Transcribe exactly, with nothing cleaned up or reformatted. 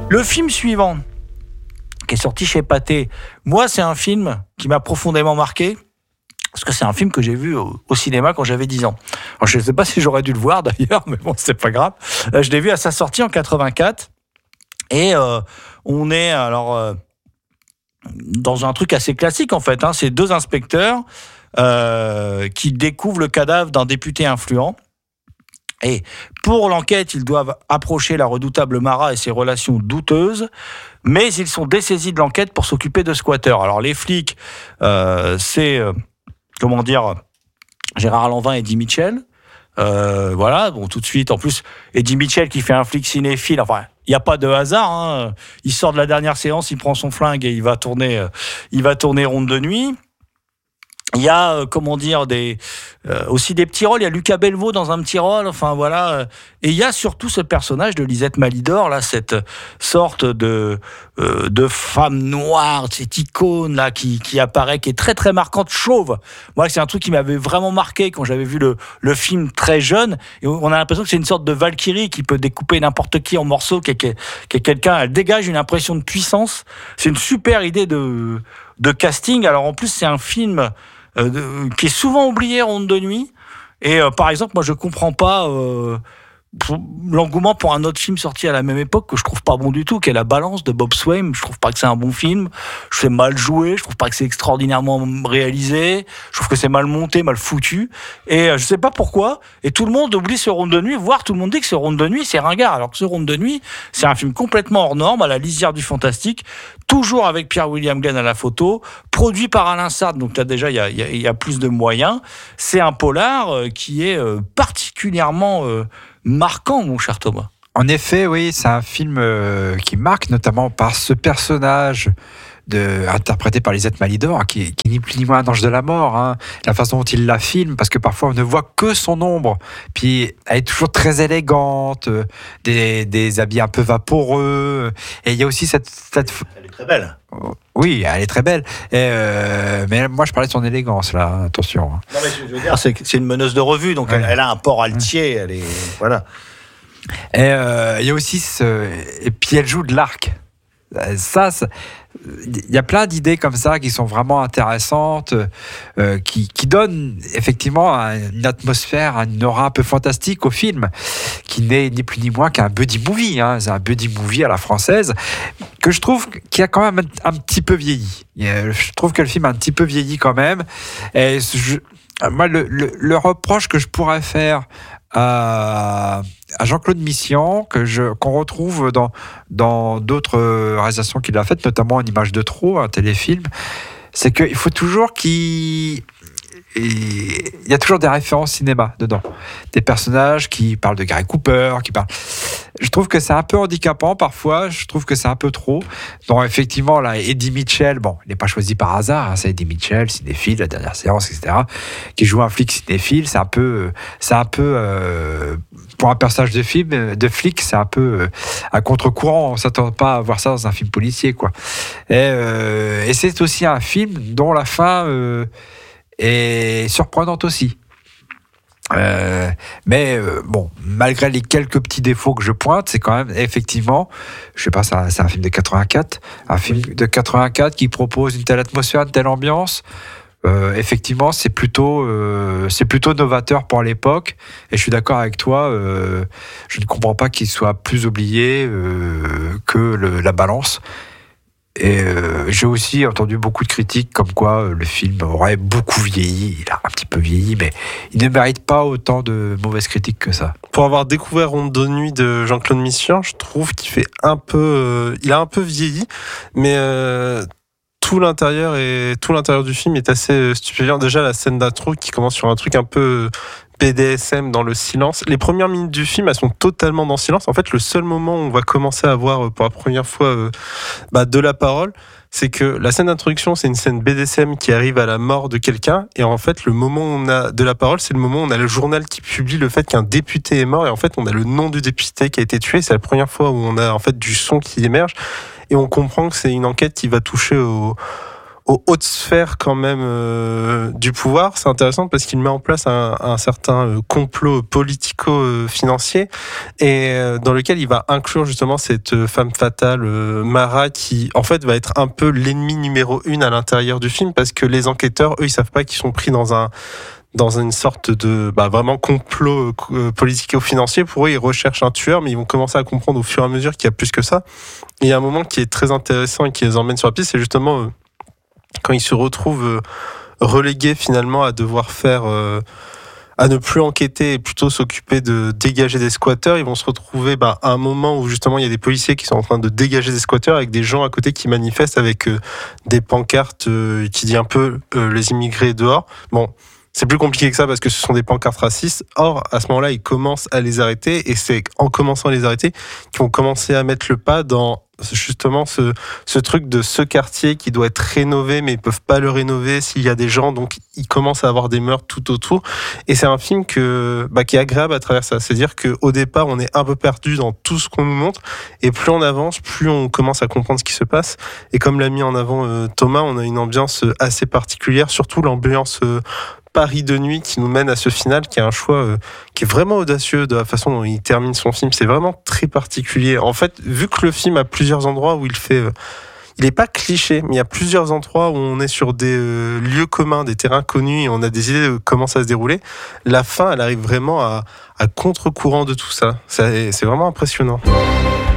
Le film suivant, qui est sorti chez Pathé, moi, c'est un film qui m'a profondément marqué, parce que c'est un film que j'ai vu au, au cinéma quand j'avais dix ans. Alors, je ne sais pas si j'aurais dû le voir d'ailleurs, mais bon, c'est pas grave. Euh, je l'ai vu à sa sortie en quatre-vingt-quatre, et euh, on est alors euh, dans un truc assez classique en fait. Hein, c'est deux inspecteurs euh, qui découvrent le cadavre d'un député influent. Et pour l'enquête, ils doivent approcher la redoutable Mara et ses relations douteuses, mais ils sont dessaisis de l'enquête pour s'occuper de squatteurs. Alors les flics, euh, c'est, euh, comment dire, Gérard Lanvin et Eddie Mitchell. Euh, voilà, bon, tout de suite, en plus, Eddie Mitchell qui fait un flic cinéphile, enfin, il n'y a pas de hasard, hein. Il sort de la dernière séance, il prend son flingue et il va tourner, euh, il va tourner Ronde de nuit. Il y a, euh, comment dire, des, euh, aussi des petits rôles. Il y a Lucas Belvaux dans un petit rôle. Enfin, voilà. Et il y a surtout ce personnage de Lisette Malidor, là, cette sorte de, euh, de femme noire, cette icône, là, qui, qui apparaît, qui est très, très marquante, chauve. Moi, c'est un truc qui m'avait vraiment marqué quand j'avais vu le, le film très jeune. Et on a l'impression que c'est une sorte de Valkyrie qui peut découper n'importe qui en morceaux, qui est, qui est, qui est quelqu'un, elle dégage une impression de puissance. C'est une super idée de, de casting. Alors, en plus, c'est un film, Euh, de, qui est souvent oublié, Ronde de nuit. Et euh, par exemple, moi, je comprends pas euh, pour, l'engouement pour un autre film sorti à la même époque que je trouve pas bon du tout, qui est La Balance de Bob Swain. Je trouve pas que c'est un bon film. Je trouve mal joué. Je trouve pas que c'est extraordinairement réalisé. Je trouve que c'est mal monté, mal foutu. Et euh, je sais pas pourquoi. Et tout le monde oublie ce Ronde de nuit, voire tout le monde dit que ce Ronde de nuit, c'est ringard. Alors que ce Ronde de nuit, c'est un film complètement hors norme, à la lisière du fantastique. Toujours avec Pierre-William Glenn à la photo, produit par Alain Sartre, donc là déjà il y a, y, a, y a plus de moyens. C'est un polar euh, qui est euh, particulièrement euh, marquant, mon cher Thomas. En effet, oui, c'est un film euh, qui marque notamment par ce personnage de, interprété par Lisette Malidor, qui, qui n'est plus ni moins un ange de la mort. Hein. La façon dont il la filme, parce que parfois on ne voit que son ombre. Puis elle est toujours très élégante, des, des habits un peu vaporeux. Et il y a aussi cette, cette... Elle est très belle. Oui, elle est très belle. Et euh, mais moi, je parlais de son élégance, là. Attention. Non, mais je veux dire, c'est, c'est une meneuse de revue, donc ouais. elle, elle a un port altier. Elle est voilà. Et euh, il y a aussi ce... et puis elle joue de l'arc. Ça, il y a plein d'idées comme ça qui sont vraiment intéressantes, euh, qui, qui donnent effectivement une atmosphère, une aura un peu fantastique au film, qui n'est ni plus ni moins qu'un buddy movie. Hein. C'est un buddy movie à la française, que je trouve qui a quand même un, un petit peu vieilli. Je trouve que le film a un petit peu vieilli quand même. Et je, moi, le, le, le reproche que je pourrais faire à, à Jean-Claude Missian, que je, qu'on retrouve dans, dans d'autres réalisations qu'il a faites, notamment en Images de trop, un téléfilm, c'est qu'il faut toujours qu'il... il y a toujours des références cinéma dedans. Des personnages qui parlent de Gary Cooper, qui parlent... Je trouve que c'est un peu handicapant parfois, je trouve que c'est un peu trop. Donc effectivement, là, Eddie Mitchell, bon, il n'est pas choisi par hasard, hein, c'est Eddie Mitchell, cinéphile, la dernière séance, et cetera, qui joue un flic cinéphile, c'est un peu... C'est un peu euh, pour un personnage de film, de flic, c'est un peu euh, à contre-courant, on ne s'attend pas à voir ça dans un film policier, quoi. Et, euh, et c'est aussi un film dont la fin... Euh, est surprenante aussi. Euh, mais euh, bon, malgré les quelques petits défauts que je pointe, c'est quand même effectivement, je sais pas, c'est un, c'est un film de quatre-vingt-quatre, un film de quatre-vingt-quatre qui propose une telle atmosphère, une telle ambiance. Euh, effectivement, c'est plutôt, euh, c'est plutôt novateur pour l'époque. Et je suis d'accord avec toi. Euh, je ne comprends pas qu'il soit plus oublié euh, que le, La Balance. Et euh, j'ai aussi entendu beaucoup de critiques comme quoi euh, le film aurait beaucoup vieilli. Il a un petit peu vieilli, mais il ne mérite pas autant de mauvaises critiques que ça. Pour avoir découvert Ronde de nuit de Jean-Claude Missian, je trouve qu'il fait un peu, euh, il a un peu vieilli, mais euh, tout l'intérieur et tout l'intérieur du film est assez stupéfiant. Déjà la scène d'intro qui commence sur un truc un peu B D S M dans le silence. Les premières minutes du film, elles sont totalement dans le silence. En fait, le seul moment où on va commencer à voir pour la première fois euh, bah, de la parole, c'est que la scène d'introduction, c'est une scène B D S M qui arrive à la mort de quelqu'un. Et en fait, le moment où on a de la parole, c'est le moment où on a le journal qui publie le fait qu'un député est mort. Et en fait, on a le nom du député qui a été tué. C'est la première fois où on a en fait du son qui émerge. Et on comprend que c'est une enquête qui va toucher au... aux hautes sphères quand même euh, du pouvoir. C'est intéressant parce qu'il met en place un, un certain euh, complot politico-financier et euh, dans lequel il va inclure justement cette euh, femme fatale euh, Mara qui en fait va être un peu l'ennemi numéro une à l'intérieur du film parce que les enquêteurs, eux, ils savent pas qu'ils sont pris dans un dans une sorte de bah, vraiment complot euh, politico-financier. Pour eux, ils recherchent un tueur, mais ils vont commencer à comprendre au fur et à mesure qu'il y a plus que ça. Et il y a un moment qui est très intéressant et qui les emmène sur la piste, c'est justement euh, quand ils se retrouvent euh, relégués finalement à devoir faire, euh, à ne plus enquêter et plutôt s'occuper de dégager des squatteurs, ils vont se retrouver bah, à un moment où justement il y a des policiers qui sont en train de dégager des squatteurs avec des gens à côté qui manifestent avec euh, des pancartes euh, qui dit un peu euh, les immigrés dehors. Bon, c'est plus compliqué que ça parce que ce sont des pancartes racistes. Or, à ce moment-là, ils commencent à les arrêter et c'est en commençant à les arrêter qu'ils vont commencer à mettre le pas dans justement ce, ce truc de ce quartier qui doit être rénové mais ils peuvent pas le rénover s'il y a des gens, donc ils commencent à avoir des meurtres tout autour et c'est un film que, bah, qui est agréable à travers ça, c'est-à-dire qu'au départ on est un peu perdu dans tout ce qu'on nous montre et plus on avance, plus on commence à comprendre ce qui se passe et comme l'a mis en avant euh, Thomas, on a une ambiance assez particulière, surtout l'ambiance euh, Paris de nuit qui nous mène à ce final qui est un choix euh, qui est vraiment audacieux de la façon dont il termine son film. C'est vraiment très particulier. En fait, vu que le film a plusieurs endroits où il fait... Euh, il n'est pas cliché, mais il y a plusieurs endroits où on est sur des euh, lieux communs, des terrains connus et on a des idées de comment ça se dérouler. La fin, elle arrive vraiment à, à contre-courant de tout ça. C'est, c'est vraiment impressionnant.